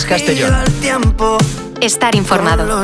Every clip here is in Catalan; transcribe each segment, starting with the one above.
Castellón. Estar informado.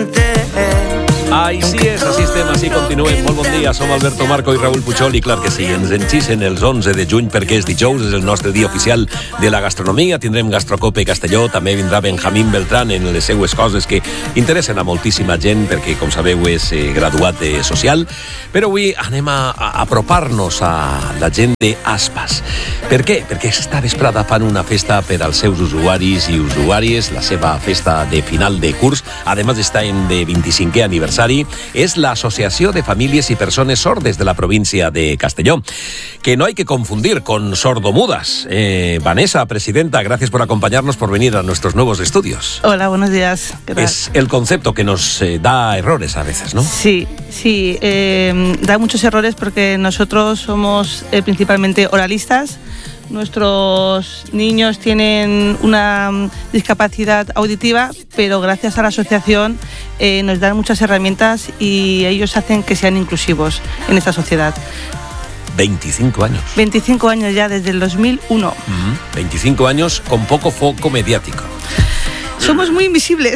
Així és, així estem, així continuem. Molt bon dia, som Alberto Marco i Raúl Puchol i clar que sí, ens enxisen els 11 de juny perquè és dijous, és el nostre dia oficial de la gastronomia. Tindrem Gastrocope Castelló, també vindrà Benjamín Beltrán en les seues coses que interessen a moltíssima gent perquè, com sabeu, és graduat social. Però avui anem a apropar-nos a la gent d'Aspas. Per què? Perquè esta vesprada fan una festa per als seus usuaris i usuàries, la seva festa de final de curs. Además està en de 25è aniversari. Es la Asociación de Familias y Personas Sordes de la provincia de Castellón, que no hay que confundir con sordomudas. Vanessa, presidenta, gracias por acompañarnos, por venir a nuestros nuevos estudios. Hola, buenos días. ¿Qué tal? Es el concepto que nos da errores a veces, ¿no? Sí, da muchos errores porque nosotros somos principalmente oralistas. Nuestros niños tienen una discapacidad auditiva, pero gracias a la asociación nos dan muchas herramientas y ellos hacen que sean inclusivos en esta sociedad. 25 años. 25 años ya, desde el 2001. 25 años con poco foco mediático. Somos muy invisibles.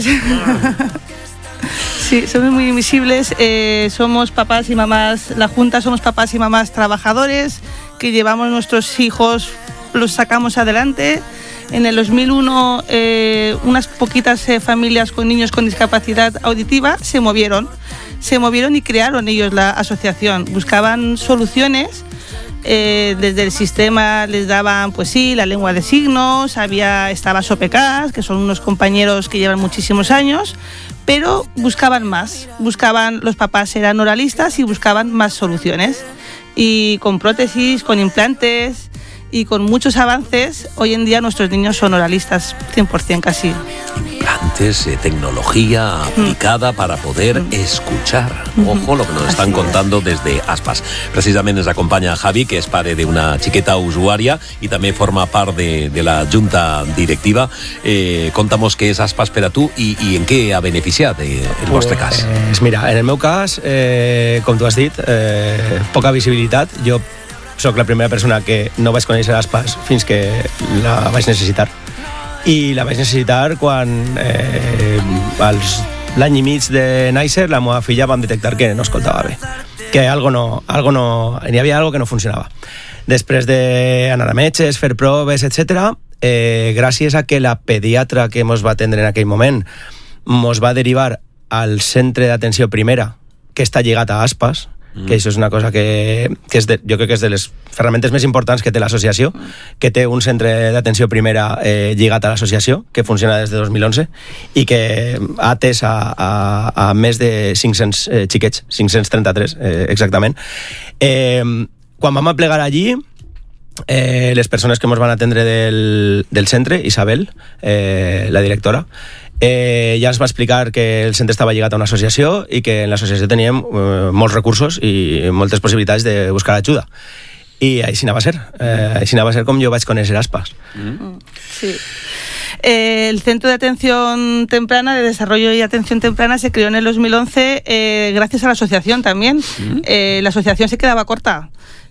Sí, somos muy invisibles. Somos papás y mamás, la Junta somos papás y mamás trabajadores que llevamos nuestros hijos, los sacamos adelante. En el 2001 unas poquitas familias con niños con discapacidad auditiva se movieron y crearon ellos la asociación. Buscaban soluciones. Desde el sistema les daban, pues sí, la lengua de signos, estaba Sopecas, que son unos compañeros que llevan muchísimos años, pero buscaban más. Los papás eran oralistas y buscaban más soluciones. Y con prótesis, con implantes y con muchos avances, hoy en día nuestros niños son oralistas 100% casi. Implantes, tecnología aplicada para poder escuchar. Ojo lo que nos están contando desde Aspas. Precisamente nos acompaña Javi, que es padre de una chiqueta usuaria y también forma parte de la junta directiva. Contamos qué és Aspas per a tu i en què ha beneficiat el vostre cas. Mira, en el meu cas, com tu has dit, poca visibilitat. Jo soc la primera persona que no vaig conèixer Aspas fins que la vaig necessitar. I la vaig necessitar quan l'any i mig de néixer la meva filla vam detectar que no escoltava bé, que n'hi havia algo que no funcionava. Després d'anar a metges, fer proves, etc., gràcies a que la pediatra que ens va atendre en aquell moment ens va derivar al centre d'atenció primera, que està lligat a Aspas, que això és una cosa que jo crec que és de les ferramentes més importants que té l'associació, que té un centre d'atenció primera lligat a l'associació, que funciona des de 2011 i que ha atès a més de 500 xiquets, 533 exactament. Quan vam aplegar allí, les persones que ens van atendre del centre, Isabel, la directora, ja ens va explicar que el centre estava lligat a una associació i que en l'associació teníem molts recursos i moltes possibilitats de buscar ajuda. I així anava a ser. Així anava a ser com jo vaig conèixer Aspas. Sí. El Centro de Atención Temprana, de Desarrollo y Atención Temprana, se creó en el 2011 gracias a la asociación también. La asociación se quedaba corta,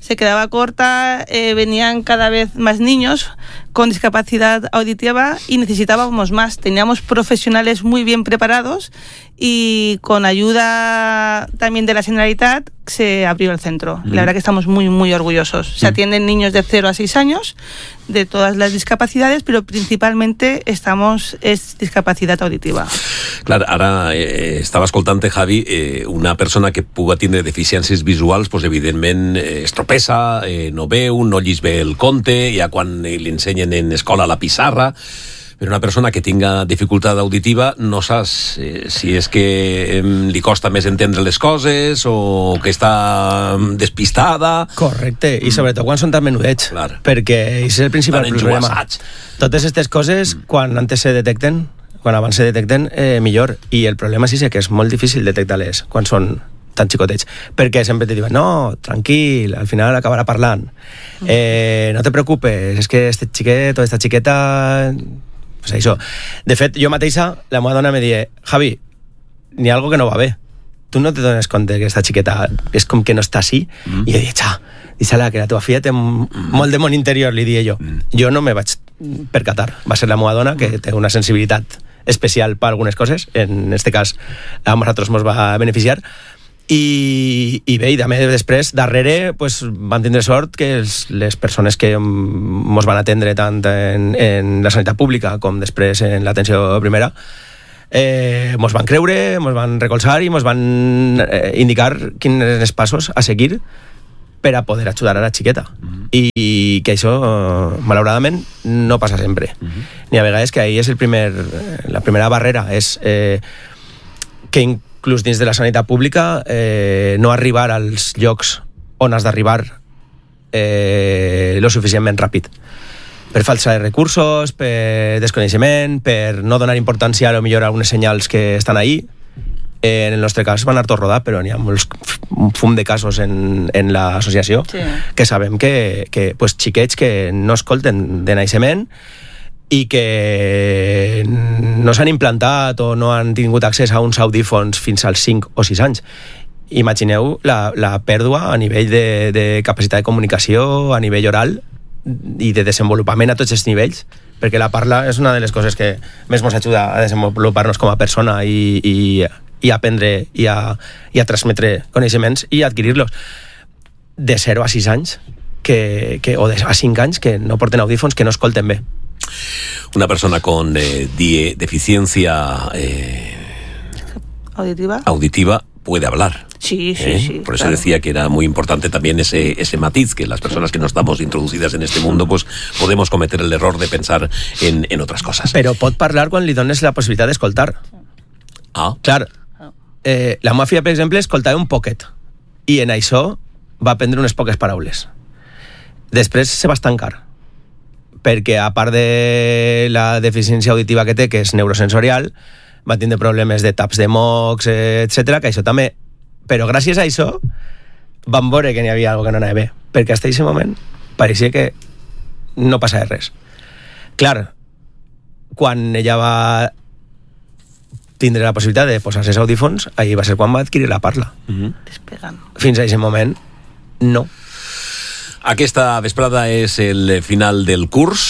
venían cada vez más niños con discapacidad auditiva y necesitábamos más. Teníamos profesionales muy bien preparados y con ayuda también de la Generalitat se abrió el centro. La verdad que estamos muy, muy orgullosos. Se atienden niños de 0 a 6 años de todas las discapacidades, pero principalmente es discapacitat auditiva. Clar, ara estava escoltant, Javi, una persona que puga tindre deficiències visuals, pues, evidentment es tropessa, no veu, no llis bé el conte, ja quan li ensenyen en escola la pissarra, però una persona que tinga dificultat auditiva no saps si és que li costa més entendre les coses o que està despistada. Correcte, i sobretot quan són tan menudets, perquè és el principal problema. Totes aquestes coses, quan antes se detecten, quan abans se detecten, millor. I el problema sí que és molt difícil detectar-les quan són tan xicotets, perquè sempre te diuen no, tranquil, al final acabarà parlant, no te preocupes, és que este xiquet o esta xiqueta, pues això. De fet, jo mateixa, la meva dona me deia, Javi, n'hi ha algo que no va bé, tu no te dones compte que esta xiqueta és com que no està així, i jo dic, deixa-la, que la teva filla té molt de món interior, li diia jo. Jo no me vaig percatar. Va ser la meva dona, que té una sensibilitat especial per algunes coses, en este cas a nosaltres ens va beneficiar, i bé, i també després, darrere, pues, vam tindre sort que les persones que ens van atendre tant en la sanitat pública com després en l'atenció primera, ens van creure, ens van recolzar i ens van indicar quins eren els passos a seguir per a poder ajudar a la xiqueta. I que això, malauradament, no passa sempre. Ni a vegades que ahí és la primera barrera, és que inclús dins de la sanitat pública no arribar als llocs on has d'arribar lo suficientment ràpid. Per falta de recursos, per desconeixement, per no donar importància a lo millor a algunes senyals que estan ahí. En el nostre cas van anar tot rodat, però n'hi ha un fum de casos en l'associació, sí, que sabem que pues, xiquets que no escolten de naixement i que no s'han implantat o no han tingut accés a uns audífons fins als 5 o 6 anys. Imagineu la pèrdua a nivell de capacitat de comunicació, a nivell oral i de desenvolupament a tots els nivells, perquè la parla és una de les coses que més ens ajuda a desenvolupar-nos com a persona i aprendre i a transmetre coneixements i adquirir-los. De 0 a 6 anys o a 5 anys que no porten audífons, que no escolten bé. Una persona con deficiencia auditiva puede hablar. Sí. Por eso claro, decía que era muy importante también ese matiz, que las personas que no estamos introducidas en este mundo pues podemos cometer el error de pensar en otras cosas. Però pot parlar quan li dones la possibilitat d'escoltar. Clar, la meva filla, per exemple, escoltava un poquet i en això va aprendre unes poques paraules. Després se va estancar, perquè a part de la deficiència auditiva que té, que és neurosensorial, va tindre problemes de taps de mocs, etc. Que això també... Però gràcies a això vam veure que n'hi havia alguna que no anava bé, perquè fins a aquest moment pareixia que no passava res. Clar, quan ella va tindre la possibilitat de posar-se els audífons, ahí va ser quan va adquirir la parla. Despegant. Fins a aquest moment, no. Aquesta vesprada és el final del curs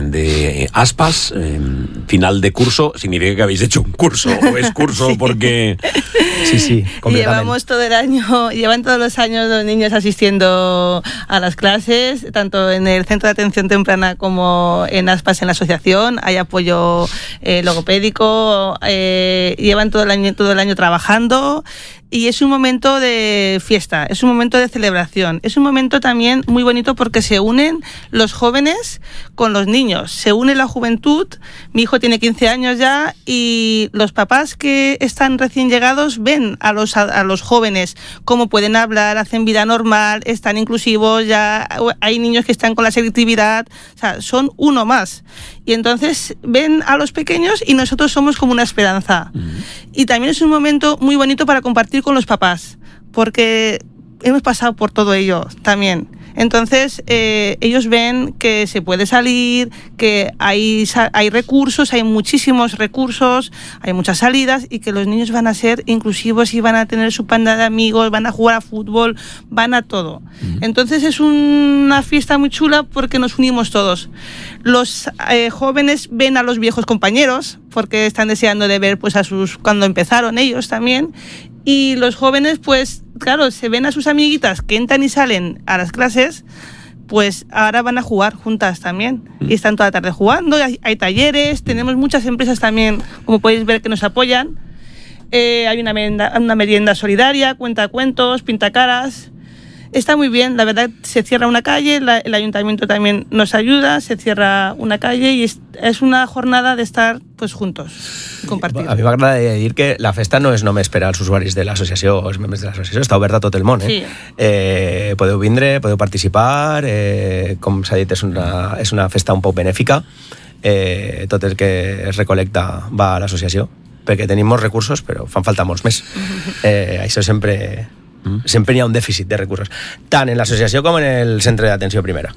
de Aspas. Final de curso significa que habéis hecho un curso, o es curso sí, porque... Sí, completamente. Llevan todos los años los niños asistiendo a las clases, tanto en el Centro de Atención Temprana como en Aspas, en la asociación. Hay apoyo logopédico, llevan todo el año trabajando. Y es un momento de fiesta, es un momento de celebración, es un momento también muy bonito porque se unen los jóvenes con los niños, se une la juventud. Mi hijo tiene 15 años ya y los papás que están recién llegados ven a los jóvenes cómo pueden hablar, hacen vida normal, están inclusivos, ya hay niños que están con la selectividad, o sea, son uno más. Y entonces ven a los pequeños y nosotros somos como una esperanza. Y también es un momento muy bonito para compartir con los papás, porque hemos pasado por todo ello también. Entonces ellos ven que se puede salir, que hay recursos, hay muchísimos recursos, hay muchas salidas y que los niños van a ser inclusivos y van a tener su panda de amigos, van a jugar a fútbol, van a todo. Entonces es una fiesta muy chula porque nos unimos todos. Los jóvenes ven a los viejos compañeros porque están deseando de ver pues cuando empezaron ellos también. Y los jóvenes, pues, claro, se ven a sus amiguitas que entran y salen a las clases, pues ahora van a jugar juntas también. Y están toda la tarde jugando, hay talleres, tenemos muchas empresas también, como podéis ver, que nos apoyan. Hay una merienda solidaria, cuentacuentos, pintacaras. Está muy bien, la verdad, se cierra una calle, el ayuntamiento también nos ayuda, se cierra una calle y es una jornada de estar pues juntos, compartir. A mi m'agrada dir que la festa no és només per als usuaris de l'associació o els membres de l'associació, està oberta a tot el món. Sí. Podeu vindre, podeu participar, com s'ha dit, és una festa un poc benèfica, tot el que es recolecta va a l'associació, perquè tenim molts recursos, però fan falta molts més. Això sempre n'hi ha un dèficit de recursos, tant en l'associació com en el centre d'atenció primera.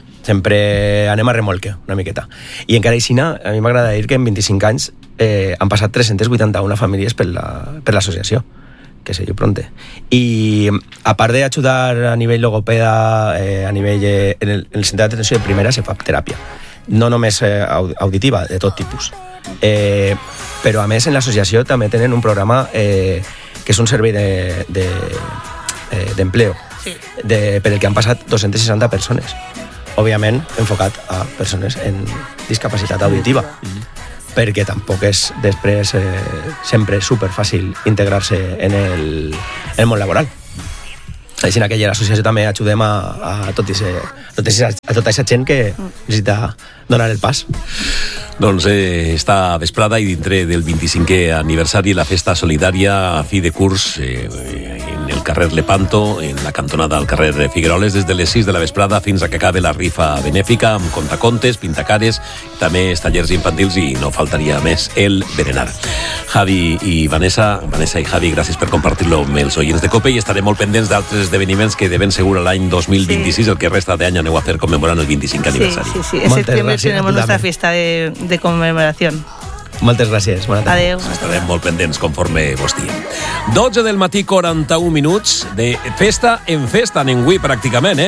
Sempre anem a remolque una miqueta, i encara així a mi m'agrada dir que en 25 anys han passat 381 famílies per l'associació, que sé jo pronte, i a part d'ajudar a nivell logopeda, a nivell en el centre d'atenció primera se fa teràpia, no només auditiva, de tot tipus. Però a més en l'associació també tenen un programa que és un servei d'empleo per el que han passat 260 persones, òbviament enfocat a persones en discapacitat auditiva, perquè tampoc és després sempre superfàcil integrar-se en el món laboral. Així que l'associació també ajudem a tota aquesta gent que necessita donar el pas. Doncs esta vesprada i dintre del 25è aniversari la festa solidària a fi de curs en el carrer Lepanto, en la cantonada al carrer Figueroles, des de les 6 de la vesprada fins a que acabe la rifa benèfica amb contacontes, pintacares, també tallers infantils i no faltaria més el berenar. Javi i Vanessa i Javi, gràcies per compartir-lo amb els oients de COPE i estarem molt pendents d'altres esdeveniments que de ben segur l'any 2026, el que resta d'any aneu a fer conmemorant el 25 aniversari. Sí. En septiembre tenemos nuestra fiesta de conmemoración. Moltes gràcies. Bona tarda. Adéu. Estarem molt pendents conforme vos diem. 12 del matí, 41 minuts de festa en festa, ningú pràcticament,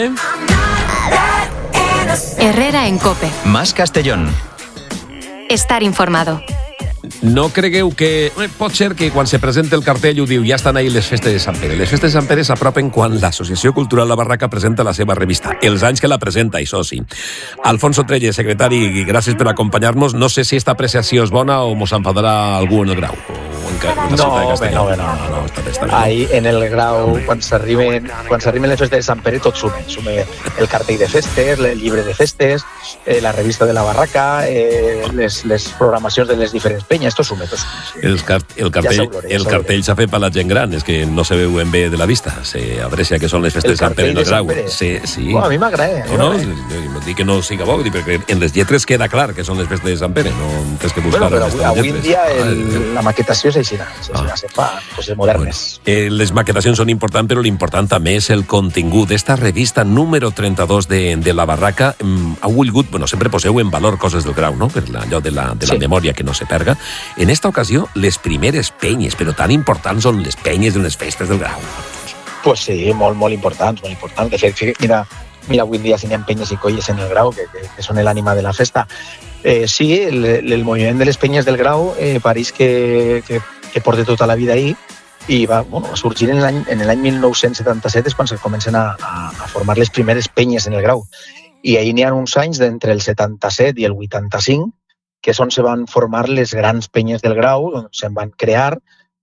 Herrera en COPE. Más Castellón. Estar informado. No cregueu que... Pot ser que quan se presenta el cartell ho diu ja estan ahí les festes de Sant Pere. Les festes de Sant Pere s'apropen quan l'Associació Cultural La Barraca presenta la seva revista. Els anys que la presenta, això sí. Alfonso Trelle, secretari, gràcies per acompanyar-nos. No sé si esta apreciació és bona o mos enfadarà algú en el grau. No. Ahí en el grau, quan s'arriben les festes de Sant Pere, tot sume. Sume el cartell de festes, el llibre de festes, la revista de La Barraca, les programacions de les diferents penyes, tot sume. El cartell s'ha fet per la gent gran, és que no se veuen bé de la vista. Se aprecia que són les festes de Sant Pere en el grau. Sí. Bueno, a mi m'agrada. No dic que no siga bo, perquè en les lletres queda clar que són les festes de Sant Pere, no tens que buscar les lletres. Avui en dia la maquetació és així, se fa coses modernes. Les maquetacions són importants, però l'important també és el contingut. Esta revista número 32 de La Barraca ha volgut, sempre poseu en valor coses del grau, no? Per allò de la memòria que no se perga. En esta ocasió, les primeres penyes, però tan importants són les penyes de les festes del grau. Pues sí, molt importants, molt importants. De fet, mira avui en dia si n'hi ha penyes i colles en el grau, que són l'ànima de la festa. Sí, el moviment de les penyes del grau pareix que porta tota la vida ahí i va sorgir en l'any 1977 és quan se comencen a formar les primeres penyes en el grau. I ahir n'hi ha uns anys d'entre el 77 i el 85 que és on se van formar les grans penyes del grau, on se'n van crear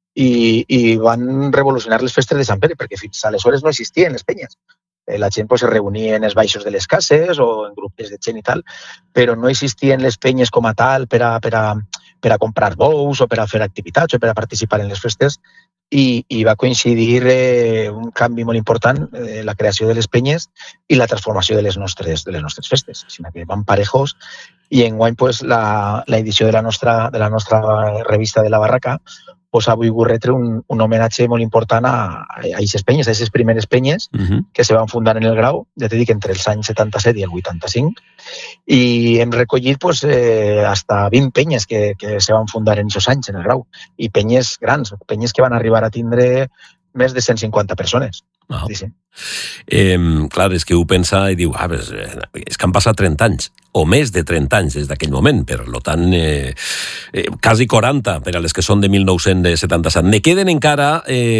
i van revolucionar les festes de Sant Pere, perquè fins aleshores no existien les penyes. La gent se reunia en els baixos de les cases o en grups de gent i tal, però no existien les penyes com a tal per a comprar bous o per a fer activitats o per a participar en les festes i va coincidir un canvi molt important, la creació de les penyes i la transformació de les nostres festes, sinó que van parejos i enguany l'edició de la nostra revista de La Barraca ha volgut retre un homenatge molt important a aquestes penyes, a aquestes primeres penyes que se van fundar en el grau, ja t'he dit, entre els anys 77 i el 85, i hem recollit hasta 20 penyes que se van fundar en aquests anys en el grau, i penyes grans, penyes que van arribar a tindre més de 150 persones. Sí. Clar, és que ho pensa i diu, és que han passat 30 anys, o més de 30 anys des d'aquell moment, per tant, quasi 40 per a les que són de 1977. Ne queden encara,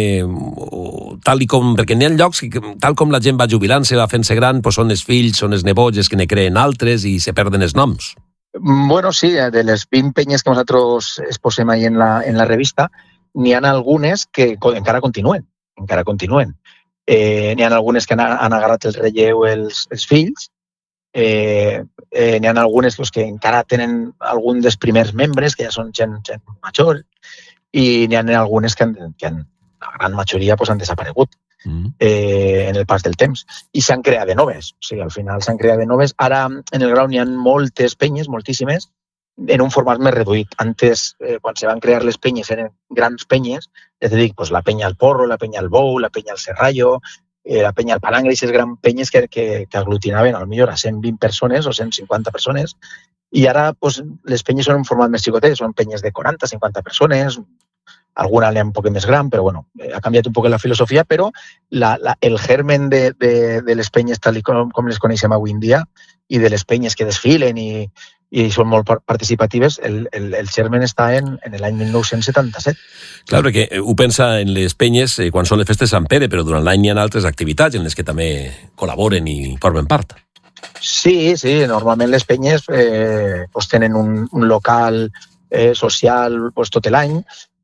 perquè n'hi ha llocs que, tal com la gent va jubilant-se, va fent-se gran, són els fills, són els nebots que ne creen altres i se perden els noms. Bueno, sí, de les 20 penyes que nosaltres exposem ahí en la revista, n'hi ha algunes que encara continuen. N'hi ha algunes que han agarrat el relleu els fills, n'hi ha algunes que encara tenen algun dels primers membres, que ja són gent major, i n'hi ha algunes que la gran majoria han desaparegut en el pas del temps i s'han creat de noves. O sigui, al final s'han creat de noves. Ara en el grau n'hi ha moltes penyes, moltíssimes, en un format més reduït. Antes, quan se van crear les penyes, eren grans penyes, ja t'he dit, la penya al Porro, la penya al Bou, la penya al Serrallo, la penya al Palangre, aquestes grans penyes que aglutinaven potser a 120 persones o 150 persones, i ara les penyes són en un format més xicotet, són penyes de 40, 50 persones, alguna un poc més gran, però bueno, ha canviat un poc la filosofia, però el germen de les penyes tal com les coneixem avui en dia i de les penyes que desfilen i són molt participatives, el germen està en l'any 1977. Clar, perquè ho pensa en les penyes quan són les festes de Sant Pere, però durant l'any hi ha altres activitats en les que també col·laboren i formen part. Sí, normalment les penyes tenen un local social tot l'any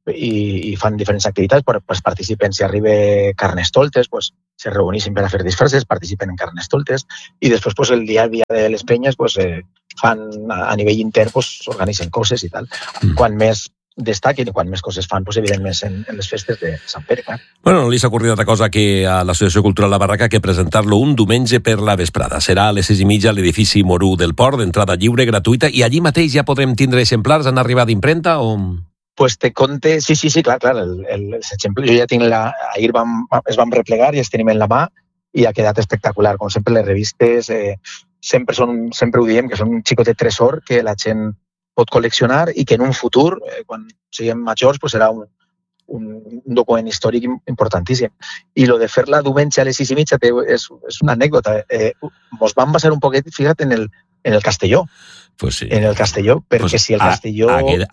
i fan diferents activitats, participen, si arriba Carnestoltes, se reuneixen per a fer disfresses, participen en Carnestoltes i després el dia a dia de les penyes fan a nivell intern, organitzen coses i tal. Quan més destaquen i quan més coses fan, evidentment, en les festes de Sant Pere. Bueno, no li s'ha ocorrit altra cosa que a l'Associació Cultural La Barraca que presentar-lo un diumenge per la vesprada. Serà a les 6:30 a l'edifici Morú del Port, d'entrada lliure, gratuïta, i allí mateix ja podrem tindre exemplars. Han arribat d'impremta o...? Pues te conte, sí, clar, els exemples, jo ja tinc ahir es vam replegar i els tenim en la mà i ha quedat espectacular. Com sempre, les revistes sempre ho diem, que són un xicotet tresor que la gent pot col·leccionar i que en un futur, quan siguem majors, serà un document històric importantíssim. I lo de fer-la diumenge a les 6:30 és una anècdota. Ens vam basar un poquet, fíjate, en el Castelló. Pues sí. En el Castelló, perquè si el Castelló...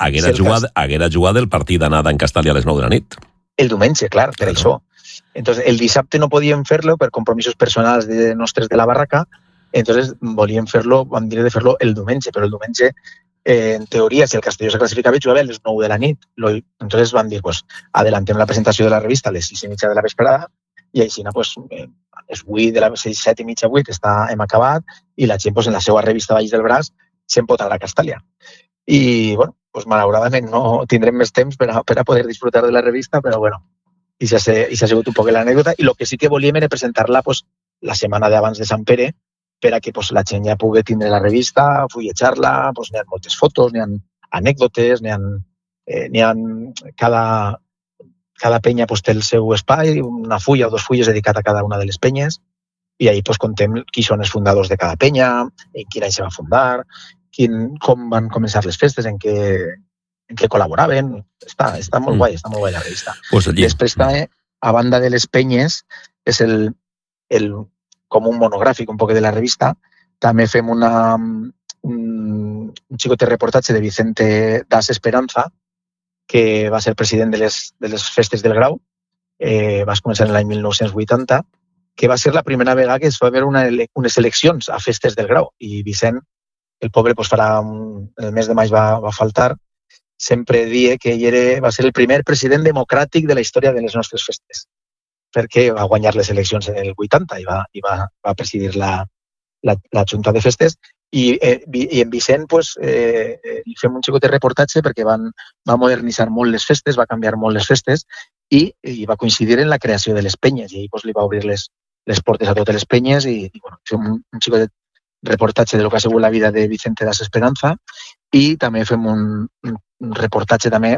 Haguera jugat el partit d'anada en Castalla a les 9 de la nit. El diumenge, clar, per això. Entonces, el dissabte no podíem fer-lo per compromisos personals nostres de la barraca, entonces volíem fer-lo, vam dir de fer-lo el diumenge, però el diumenge, en teoria, si el Castelló se classificava, jugava a les 9 de la nit. Entonces vam dir, adellantem la presentació de la revista a les 6:30 de la vesprada i així, a les 8 de les 7:30, 8, hem acabat i la gent, en la seva revista baix del braç, s'empotrà a Castalla. I, malauradament, no tindrem més temps per a poder disfrutar de la revista, però, i s'ha sigut un poc l'anècdota. I el que sí que volíem era presentar-la la setmana d'abans de Sant Pere per a que la gent ja pugui tindre la revista, fulletjar-la, n'hi ha moltes fotos, n'hi ha anècdotes, cada penya té el seu espai, una fulla o 2 fulles dedicat a cada una de les penyes, i ahí contem qui són els fundadors de cada penya, en quin any se va fundar, com van començar les festes, en què col·laboraven. Està molt guai, la revista. Després també, a banda de les penyes, és com un monogràfic un poc de la revista, també fem un xicotet reportatge de Vicente Das Esperanza, que va ser president de les festes del Grau, va començar en l'any 1980, que va ser la primera vegada que es va haver unes eleccions a festes del Grau. I Vicent, el pobre, en el mes de maig va faltar, sempre dia que ell va ser el primer president democràtic de la història de les nostres festes, perquè va guanyar les eleccions en el 80 i va presidir la Junta de Festes. I en Vicent li fem un xicot de reportatge perquè va modernitzar molt les festes, va canviar molt les festes i va coincidir en la creació de les penyes i li va obrir les portes a totes les penyes i fem un xicot de reportatge de lo que ha sigut la vida de Vicente Das Esperanza i també fem un reportatge també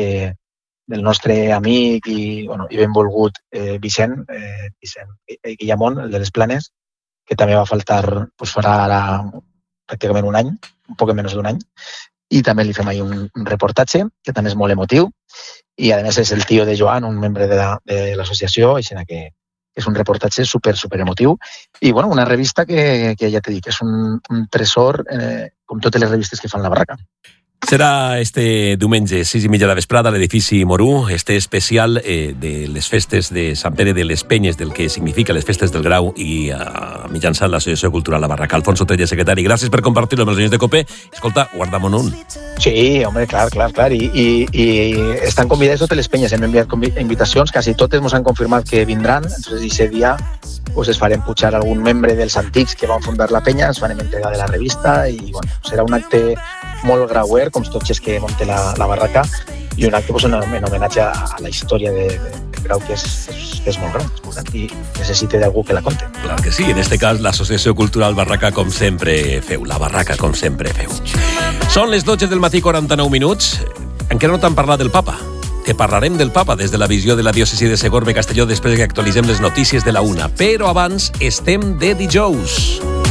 del nostre amic i benvolgut Vicent Guillamón, el de les Planes, que també va faltar, farà ara pràcticament un any, un poc menys d'un any, i també li fem ahí un reportatge, que també és molt emotiu, i a més és el tio de Joan, un membre de l'associació, així que és un reportatge super emotiu, i una revista que ja t'he dit, és un tresor, com totes les revistes que fan la barraca. Serà este diumenge, 6:30 de la vesprada, a l'edifici Morú, este especial de les festes de Sant Pere de les Penyes, del que significa les festes del Grau i mitjançant l'Associació Cultural La Barraca. Alfonso Trella, secretari, gràcies per compartir-lo amb els senyors de COPE. Escolta, guardam-en un. Sí, home, clar. I estan convidats totes les penyes. Hem enviat invitacions, quasi totes ens han confirmat que vindran. Entonces, aquest dia es farem pujar algun membre dels antics que van fundar la penya, ens farem entrega de la revista i serà un acte molt grauer, com tots els que munta la barraca, i un acte en homenatge a la història de Grau, que és molt gran i necessita d'algú que la conte. Clar que sí, en este cas l'Associació Cultural Barraca, com sempre feu, la barraca com sempre feu. Són les 12 del matí, 49 minuts. Encara no t'han parlat del papa. Te parlarem del papa des de la visió de la diòcesi de Segorbe Castelló després que actualitzem les notícies de la 1. Però abans estem de dijous.